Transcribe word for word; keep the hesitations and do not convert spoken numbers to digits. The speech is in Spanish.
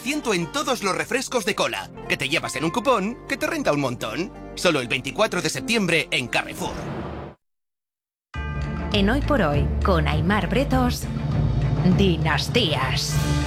ciento en todos los refrescos de cola, que te llevas en un cupón que te renta un montón. Solo el veinticuatro de septiembre en Carrefour. En Hoy por Hoy, con Aimar Bretos, Dinastías.